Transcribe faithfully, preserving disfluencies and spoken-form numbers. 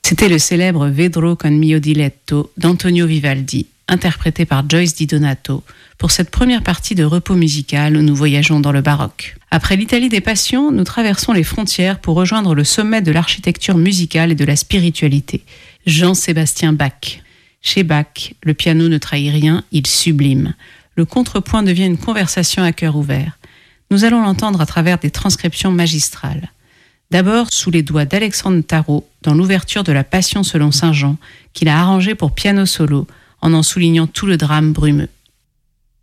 C'était le célèbre Vedrò con mio diletto d'Antonio Vivaldi, interprété par Joyce Di Donato, pour cette première partie de repos musical où nous voyageons dans le baroque. Après l'Italie des passions, nous traversons les frontières pour rejoindre le sommet de l'architecture musicale et de la spiritualité, Jean-Sébastien Bach. Chez Bach, le piano ne trahit rien, il sublime. Le contrepoint devient une conversation à cœur ouvert. Nous allons l'entendre à travers des transcriptions magistrales. D'abord sous les doigts d'Alexandre Tarot dans l'ouverture de la Passion selon saint Jean qu'il a arrangée pour piano solo en en soulignant tout le drame brumeux.